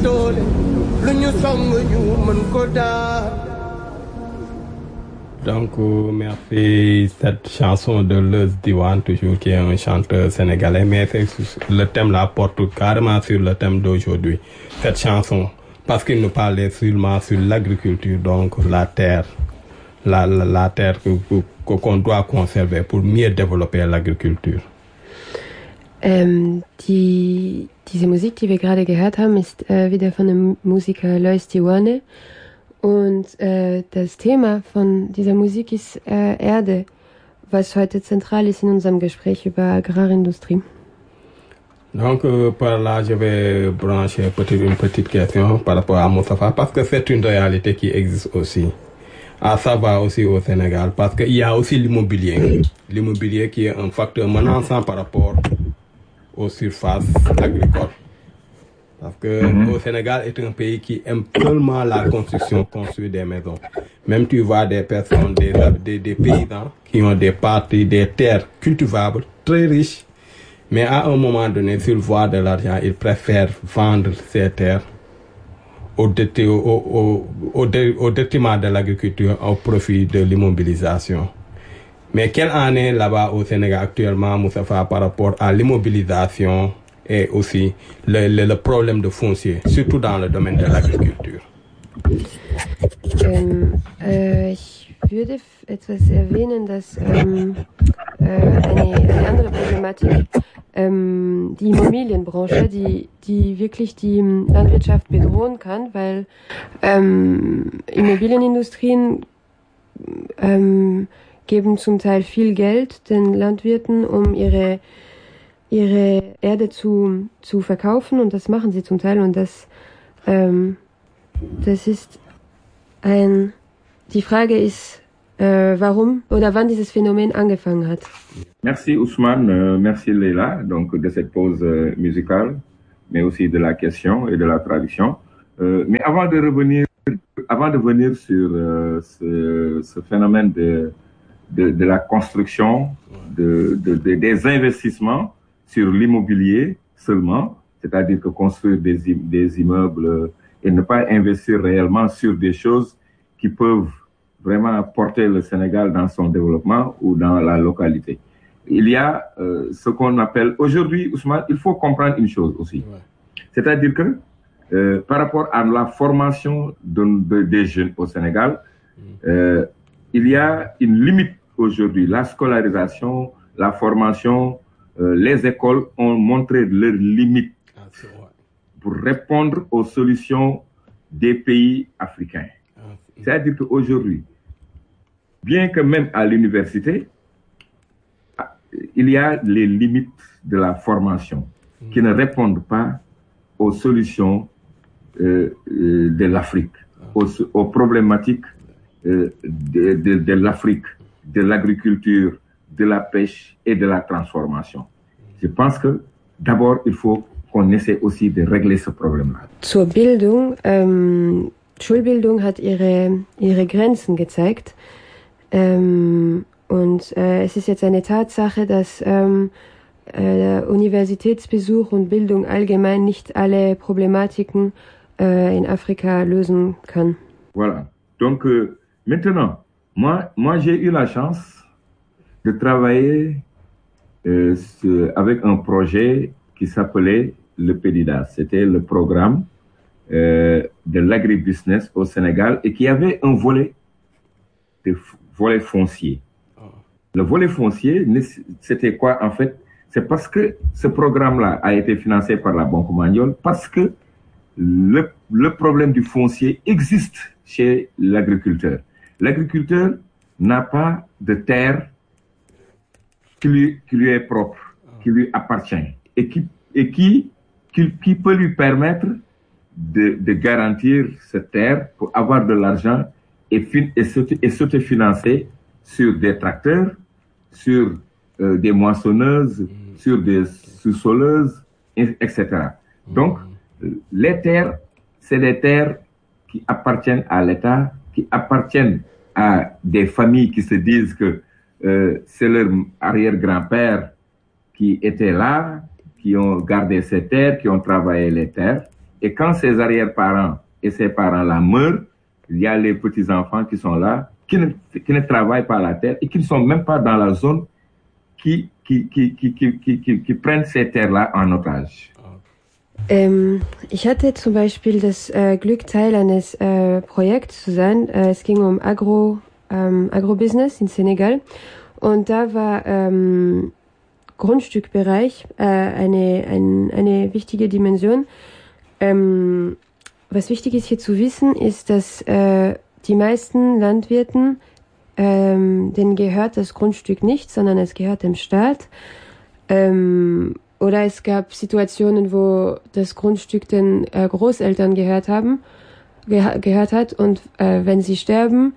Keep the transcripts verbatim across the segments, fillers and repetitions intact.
Donc, euh, merci. Cette chanson de Leuz Diwan, toujours qui est un chanteur sénégalais, mais le thème là porte carrément sur le thème d'aujourd'hui. Cette chanson, parce qu'il nous parlait seulement sur l'agriculture, donc la terre, la, la, la terre que, que, qu'on doit conserver pour mieux développer l'agriculture. Ähm, die, diese Musik, die wir gerade gehört haben, ist äh, wieder von dem Musiker Leuz Diwane. Und äh, das Thema von dieser Musik ist äh, Erde, was heute zentral ist in unserem Gespräch über Agrarindustrie. Donc euh, par là, je vais brancher peut-être une petite question par rapport à Moustapha, parce que c'est une réalité qui existe aussi, à savoir aussi au Sénégal, parce qu'il y a aussi l'immobilier. L'immobilier qui est un facteur menaçant par rapport aux surfaces agricoles. Parce que mm-hmm. au Sénégal est un pays qui aime seulement la construction, construire des maisons. Même tu vois des personnes, des, des, des paysans qui ont des parties, des terres cultivables, très riches. Mais à un moment donné, s'ils voient de l'argent, ils préfèrent vendre ces terres au, dé, au, au, au, dé, au détriment de l'agriculture, au profit de l'immobilisation. Mais quel en est là-bas au Sénégal actuellement, Moustapha, par rapport à l'immobilisation et aussi le, le, le problème de foncier, surtout dans le domaine de l'agriculture? Ähm, äh, ich würde etwas erwähnen, dass ähm, äh, eine, eine andere Problematik, ähm, die Immobilienbranche, die, die wirklich die Landwirtschaft bedrohen kann, weil ähm, Immobilienindustrien ähm, geben zum Teil viel Geld den Landwirten, um ihre ihre Erde zu, zu verkaufen, und das machen sie zum Teil, und das, ähm, das ist ein, die Frage ist, äh, warum oder wann dieses Phänomen angefangen hat. Merci Ousmane, euh, merci Leila, donc de cette pause euh, musicale, mais aussi de la question et de la traduction. Euh, mais avant de revenir, avant de venir sur euh, ce, ce phénomène de, de, de la construction, de, de, de, des investissements sur l'immobilier seulement, c'est-à-dire que construire des, des immeubles et ne pas investir réellement sur des choses qui peuvent vraiment porter le Sénégal dans son développement ou dans la localité. Il y a euh, ce qu'on appelle, aujourd'hui, Ousmane, il faut comprendre une chose aussi. Ouais. C'est-à-dire que euh, par rapport à la formation de, de, des jeunes au Sénégal, mmh. euh, il y a une limite aujourd'hui. La scolarisation, la formation, Euh, les écoles ont montré leurs limites ah, pour répondre aux solutions des pays africains. Ah, c'est-à-dire qu'aujourd'hui, bien que même à l'université, il y a les limites de la formation mmh. qui ne répondent pas aux solutions euh, euh, de l'Afrique, ah. aux, aux problématiques euh, de, de, de l'Afrique, de l'agriculture, de la pêche et de la transformation. Je pense que d'abord, il faut qu'on essaie aussi de régler ce problème-là. Zur Bildung. Ähm, Schulbildung hat ihre, ihre Grenzen gezeigt. Ähm, und äh, es ist jetzt eine Tatsache, dass ähm, äh, Universitätsbesuch und Bildung allgemein nicht alle Problematiken äh, in Afrika lösen kann. Voilà. Donc, euh, maintenant, moi, moi j'ai eu la chance de travailler euh, sur, avec un projet qui s'appelait le PEDIDA. C'était le programme euh, de l'agribusiness au Sénégal et qui avait un volet, de volet foncier. Le volet foncier, c'était quoi en fait? C'est parce que ce programme-là a été financé par la Banque mondiale, parce que le, le problème du foncier existe chez l'agriculteur. L'agriculteur n'a pas de terre qui lui, qui lui est propre, qui lui appartient et qui, et qui, qui, qui peut lui permettre de, de garantir cette terre pour avoir de l'argent et, et, et s'autofinancer sur des tracteurs, sur euh, des moissonneuses, mmh. sur des sous-soleuses, et cetera. Mmh. Donc, les terres, c'est des terres qui appartiennent à l'État, qui appartiennent à des familles qui se disent que Euh, c'est leur arrière-grand-père qui était là, qui ont gardé ces terres, qui ont travaillé les terres. Et quand ses arrière-parents et ses parents-là meurent, il y a les petits-enfants qui sont là, qui ne, qui ne travaillent pas la terre et qui ne sont même pas dans la zone qui, qui, qui, qui, qui, qui, qui, qui prennent ces terres-là en otage. Ähm, ich hatte zum Beispiel das äh, Glück, Teil eines äh, Projekts zu sein. Äh, es ging um Agro, ähm, Agrobusiness in Senegal. Und da war ähm, Grundstückbereich äh, eine, ein, eine wichtige Dimension. Ähm, was wichtig ist hier zu wissen, ist, dass äh, die meisten Landwirten, ähm, denen gehört das Grundstück nicht, sondern es gehört dem Staat. Ähm, Oder es gab Situationen, wo das Grundstück den äh, Großeltern gehört haben, geha gehört hat und äh, wenn sie sterben,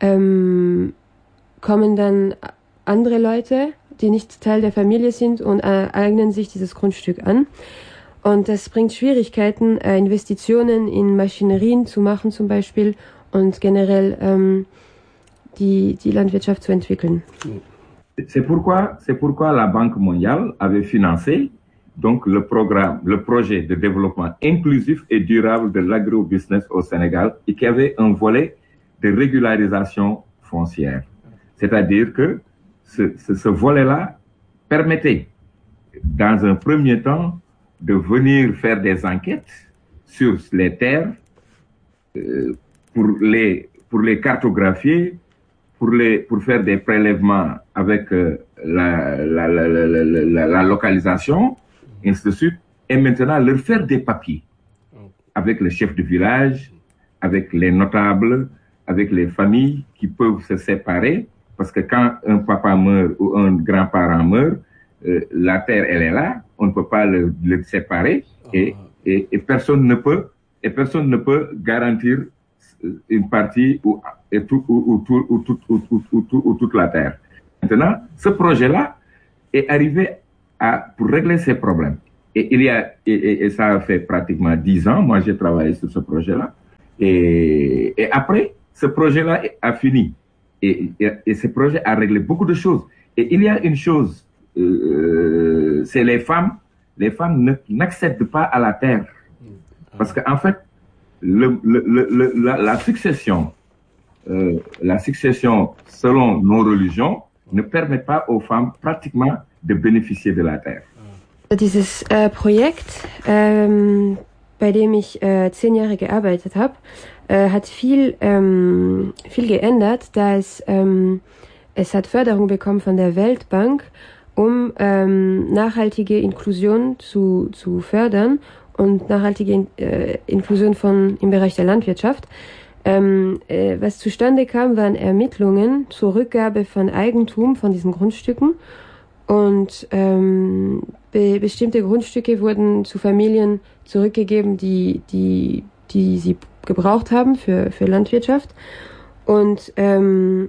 ähm, kommen dann andere Leute, die nicht Teil der Familie sind und äh, eignen sich dieses Grundstück an. Und das bringt Schwierigkeiten, äh, Investitionen in Maschinerien zu machen zum Beispiel und generell ähm, die, die Landwirtschaft zu entwickeln. C'est pourquoi, c'est pourquoi la Banque mondiale avait financé donc le programme, le projet de développement inclusif et durable de l'agrobusiness au Sénégal et qui avait un volet de régularisation foncière. C'est-à-dire que ce, ce, ce volet-là permettait, dans un premier temps, de venir faire des enquêtes sur les terres euh, pour les, pour les cartographier, pour, les, pour faire des prélèvements avec euh, la, la, la, la, la, la localisation, ainsi de suite, et maintenant leur faire des papiers avec le chef de village, avec les notables, avec les familles qui peuvent se séparer, parce que quand un papa meurt ou un grand-parent meurt, euh, la terre, elle est là, on ne peut pas le, le séparer, et, et, et personne ne peut, et personne ne peut garantir une partie ou, et tout, ou, ou, ou, ou, ou, ou, ou, ou, ou toute la terre. Maintenant, ce projet-là est arrivé à, pour régler ces problèmes. Et il y a, et, et ça a fait pratiquement dix ans, moi j'ai travaillé sur ce projet-là. Et, et après, ce projet-là a fini. Et, et, et ce projet a réglé beaucoup de choses. Et il y a une chose, euh, c'est les femmes. Les femmes n'accèdent pas à la terre. Parce qu'en fait, le, le, le, la, la succession, euh, la succession selon nos religions ne permet pas aux femmes pratiquement de bénéficier de la terre. Dieses äh, Projekt, ähm, bei dem ich äh, zehn Jahre gearbeitet habe, äh, hat viel, ähm, viel geändert, da es, ähm, es hat Förderung bekommen von der Weltbank, um ähm, nachhaltige Inklusion zu, zu fördern und nachhaltige äh, Inklusion von, im Bereich der Landwirtschaft. Ähm, äh, was zustande kam, waren Ermittlungen zur Rückgabe von Eigentum von diesen Grundstücken und ähm, be bestimmte Grundstücke wurden zu Familien zurückgegeben, die, die, die sie gebraucht haben für, für Landwirtschaft. Und ähm,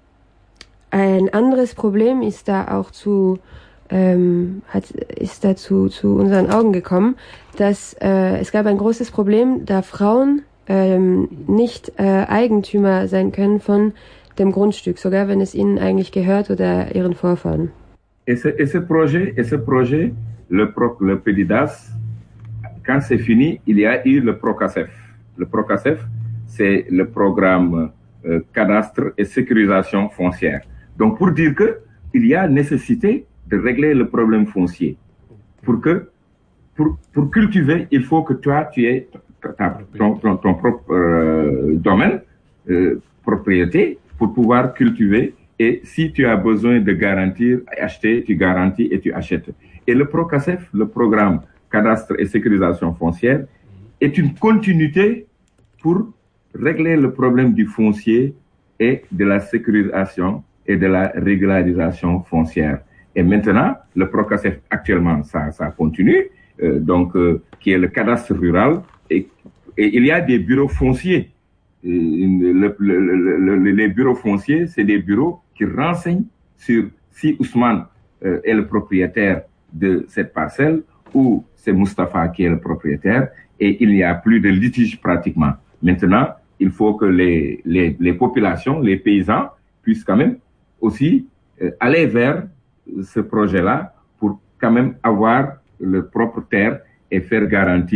ein anderes Problem ist da auch zu, ähm, hat, ist da zu, zu unseren Augen gekommen, dass äh, es gab ein großes Problem, da Frauen ähm, nicht äh, Eigentümer sein können von dem Grundstück, sogar wenn es ihnen eigentlich gehört oder ihren Vorfahren. Et ce, et ce projet, et ce projet, le, Pro, le PEDIDAS, quand c'est fini, il y a eu le PROCACEF. Le PROCACEF, c'est le programme euh, cadastre et sécurisation foncière. Donc, pour dire que il y a nécessité de régler le problème foncier. Pour que, pour, pour cultiver, il faut que toi, tu aies ta, ton, ton, ton propre euh, domaine, euh, propriété, pour pouvoir cultiver. Et si tu as besoin de garantir, acheter, tu garantis et tu achètes. Et le PROCACEF, le programme cadastre et sécurisation foncière, est une continuité pour régler le problème du foncier et de la sécurisation et de la régularisation foncière. Et maintenant, le PROCACEF, actuellement, ça, ça continue, euh, donc, euh, qui est le cadastre rural, et, et il y a des bureaux fonciers. Et le, le, le, le, les bureaux fonciers, c'est des bureaux qui renseignent sur si Ousmane euh, est le propriétaire de cette parcelle ou c'est Mustapha qui est le propriétaire, et il n'y a plus de litige pratiquement. Maintenant, il faut que les, les, les populations, les paysans, puissent quand même aussi euh, aller vers ce projet-là pour quand même avoir leur propre terre et faire garantir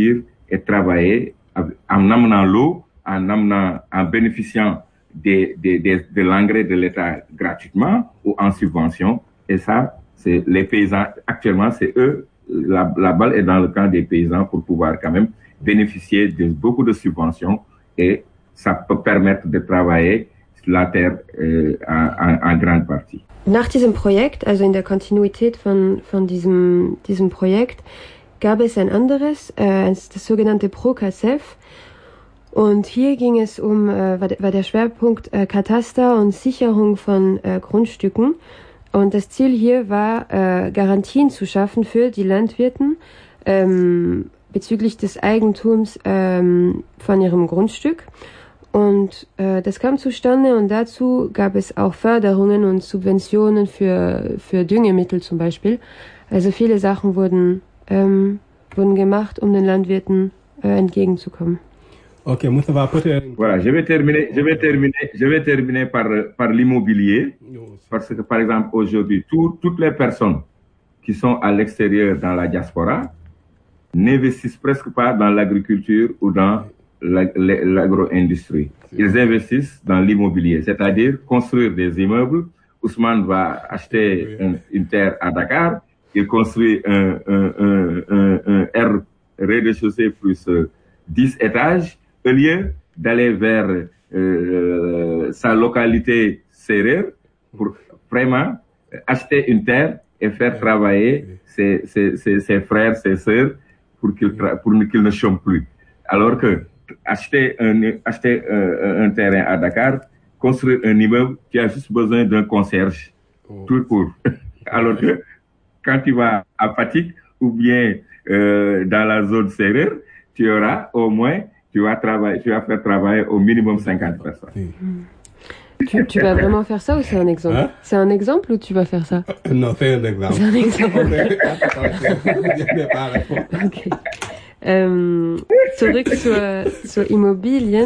et travailler en amenant l'eau, en amenant, en bénéficiant des, des, des, de l'engrais de l'État gratuitement ou en subvention. Et ça, c'est les paysans, actuellement, c'est eux, la, la balle est dans le camp des paysans pour pouvoir quand même bénéficier de beaucoup de subventions et ça peut permettre de travailler la terre äh, en, en grande partie. Nach diesem Projekt, also in der Kontinuität von, von diesem, diesem Projekt, gab es ein anderes, äh, das sogenannte ProCASEF. Und hier ging es um, äh, war, war der Schwerpunkt äh, Kataster und Sicherung von äh, Grundstücken. Und das Ziel hier war, äh, Garantien zu schaffen für die Landwirten ähm, bezüglich des Eigentums ähm, von ihrem Grundstück. Und äh, das kam zustande und dazu gab es auch Förderungen und Subventionen für, für Düngemittel zum Beispiel. Also viele Sachen wurden, ähm, wurden gemacht, um den Landwirten äh, entgegenzukommen. Ok, Moustapha, peut-être... Voilà, je vais terminer, je vais terminer, je vais terminer par, par l'immobilier. Parce que, par exemple, aujourd'hui, tout, toutes les personnes qui sont à l'extérieur dans la diaspora n'investissent presque pas dans l'agriculture ou dans l'agro-industrie. Ils investissent dans l'immobilier, c'est-à-dire construire des immeubles. Ousmane va acheter un, une terre à Dakar, il construit un, un, un, un, un R rez-de-chaussée plus euh, dix étages, au lieu d'aller vers euh, sa localité sérère pour vraiment acheter une terre et faire travailler ses, ses, ses, ses frères, ses sœurs pour qu'ils pour qu'ils ne chôment plus. Alors que acheter un, acheter un, un terrain à Dakar, construire un immeuble, tu as juste besoin d'un concierge, oh. tout court. Alors que quand tu vas à Fatick ou bien euh, dans la zone sérère, tu auras au moins, tu vas travailler, tu vas faire travailler au minimum cinquante personnes. Mm. Tu, tu vas vraiment faire ça ou c'est un exemple? Hein? C'est un exemple ou tu vas faire ça? Non, c'est un exemple. C'est un exemple. Okay. Ähm, zurück zur, zur Immobilien.